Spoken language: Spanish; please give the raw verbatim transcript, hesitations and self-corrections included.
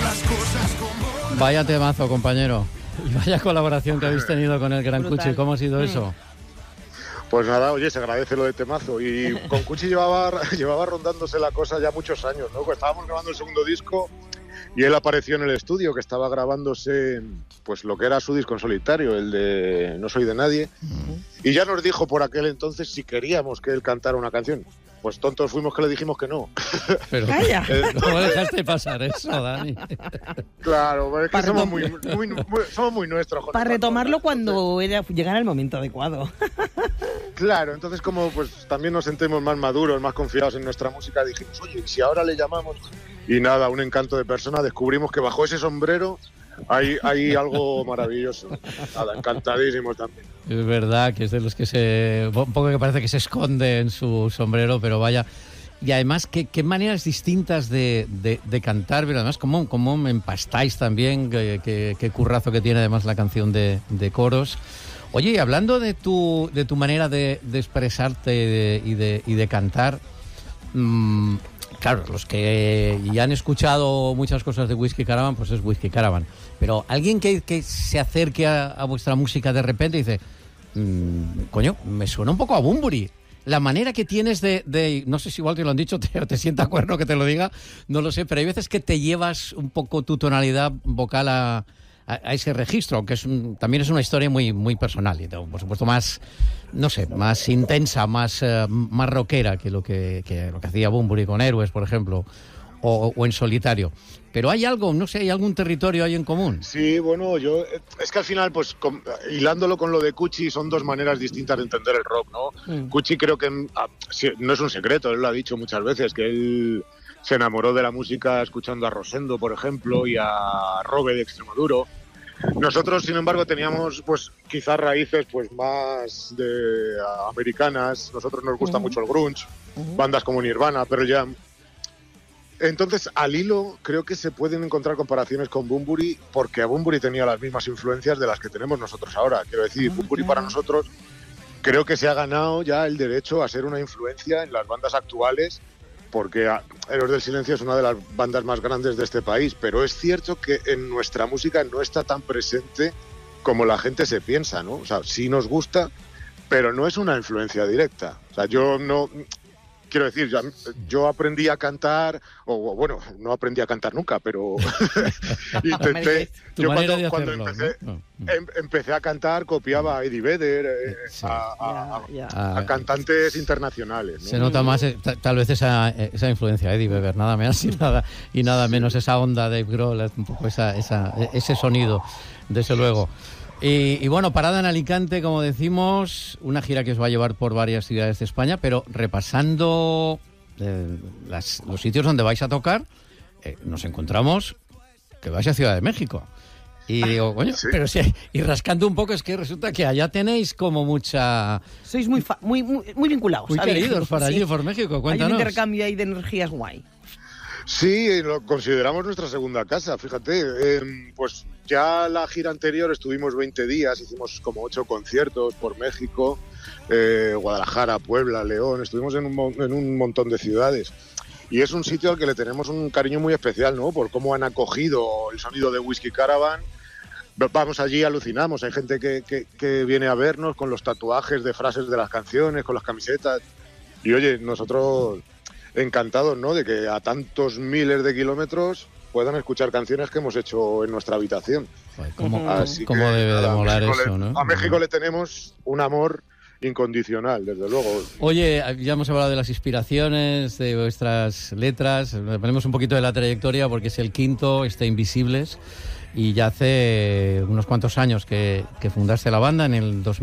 Vaya temazo, compañero. Y vaya colaboración que habéis tenido con el gran Cuchi. ¿Cómo ha sido eso? Pues nada, oye, se agradece lo de temazo. Y con Cuchi llevaba, llevaba rondándose la cosa ya muchos años, ¿no? Pues estábamos grabando el segundo disco y él apareció en el estudio, que estaba grabándose pues lo que era su disco en solitario, el de No soy de nadie. Uh-huh. Y ya nos dijo por aquel entonces si queríamos que él cantara una canción. Pues tontos fuimos que le dijimos que no. Pero ¿cómo dejaste pasar eso, Dani? Claro, es que somos muy, muy, muy, somos muy nuestros. Para retomarlo cuando era, llegara el momento adecuado. Claro, entonces como pues también nos sentimos más maduros, más confiados en nuestra música, dijimos, oye, si ahora le llamamos... Y nada, un encanto de persona, descubrimos que bajo ese sombrero hay, hay algo maravilloso. Nada, encantadísimos también. Es verdad que es de los que se... un poco que parece que se esconde en su sombrero, pero vaya... Y además, qué, qué maneras distintas de, de, de cantar, pero además cómo, cómo empastáis también, qué, qué, qué currazo que tiene además la canción de, de coros. Oye, y hablando de tu, de tu manera de, de expresarte y de, y de, y de cantar... Mmm, claro, los que ya han escuchado muchas cosas de Whisky Caravan, pues es Whisky Caravan. Pero alguien que, que se acerque a, a vuestra música de repente y dice, mmm, coño, me suena un poco a Bunbury. La manera que tienes de, de, no sé si igual te lo han dicho, te, te sienta cuerno que te lo diga, no lo sé, pero hay veces que te llevas un poco tu tonalidad vocal a, a, a ese registro, aunque es un, también es una historia muy, muy personal y por supuesto más... no sé, más intensa, más, uh, más rockera que lo que, que lo que hacía Bunbury con Héroes, por ejemplo, o, o en solitario. Pero hay algo, no sé, ¿hay algún territorio ahí en común? Sí, bueno, yo es que al final, pues, con, hilándolo con lo de Cuchi, son dos maneras distintas de entender el rock, ¿no? Mm. Cuchi creo que, ah, sí, no es un secreto, él lo ha dicho muchas veces, que él se enamoró de la música escuchando a Rosendo, por ejemplo, y a Robe de Extremadura. Nosotros, sin embargo, teníamos pues quizás raíces pues más de uh, americanas. Nosotros nos gusta uh-huh. mucho el grunge, uh-huh. bandas como Nirvana, Pearl Jam. Entonces, al hilo, creo que se pueden encontrar comparaciones con Bunbury, porque Bunbury tenía las mismas influencias de las que tenemos nosotros ahora. Quiero decir, uh-huh. Bunbury para nosotros creo que se ha ganado ya el derecho a ser una influencia en las bandas actuales, porque Héroes del Silencio es una de las bandas más grandes de este país, pero es cierto que en nuestra música no está tan presente como la gente se piensa, ¿no? O sea, sí nos gusta, pero no es una influencia directa. O sea, yo no... Quiero decir, yo, yo aprendí a cantar, o bueno, no aprendí a cantar nunca, pero intenté... Yo cuando, cuando empecé, ¿no? No. Em, empecé a cantar, copiaba a Eddie Vedder, eh, sí. a, a, yeah, yeah. a, a cantantes internacionales, ¿no? Se nota más, eh, tal vez, esa, esa influencia, Eddie Vedder, nada menos y nada, y nada sí. menos esa onda de Dave Grohl, un poco esa, esa, ese sonido, desde luego. Y, y bueno, parada en Alicante, como decimos, una gira que os va a llevar por varias ciudades de España, pero repasando eh, las, los sitios donde vais a tocar, eh, nos encontramos que vais a Ciudad de México. Y digo, coño, sí. pero sí, y rascando un poco es que resulta que allá tenéis como mucha... Sois muy fa- muy, muy, muy vinculados. Muy queridos para allí, sí. por México, cuéntanos. Hay un intercambio ahí de energías guay. Sí, lo consideramos nuestra segunda casa, fíjate. Eh, pues ya la gira anterior estuvimos veinte días, hicimos como ocho conciertos por México, eh, Guadalajara, Puebla, León, estuvimos en un, en un montón de ciudades. Y es un sitio al que le tenemos un cariño muy especial, ¿no? Por cómo han acogido el sonido de Whisky Caravan. Vamos allí, alucinamos. Hay gente que, que, que viene a vernos con los tatuajes de frases de las canciones, con las camisetas. Y oye, nosotros... encantados, ¿no?, de que a tantos miles de kilómetros puedan escuchar canciones que hemos hecho en nuestra habitación. ¿Cómo, Así ¿cómo que, debe de molar eso, le, no? A México uh-huh. le tenemos un amor incondicional, desde luego. Oye, ya hemos hablado de las inspiraciones, de vuestras letras, ponemos un poquito de la trayectoria porque es el quinto, este Invisibles, y ya hace unos cuantos años que, que fundaste la banda, en el dos mil